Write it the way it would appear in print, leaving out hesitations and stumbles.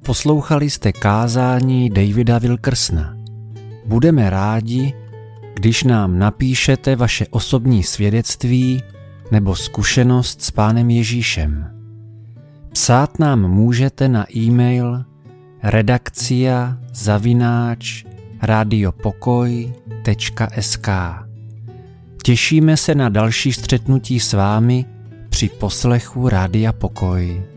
Poslouchali jste kázání Davida Wilkersona. Budeme rádi, když nám napíšete vaše osobní svědectví nebo zkušenost s Pánem Ježíšem. Psát nám můžete na e-mail redakcia@radiopokoj.sk. Těšíme se na další střetnutí s vámi při poslechu Rádia Pokoj.